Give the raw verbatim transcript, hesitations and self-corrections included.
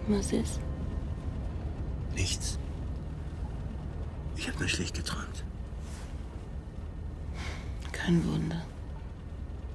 Was ist? Nichts. Ich habe nur schlecht geträumt. Kein Wunder.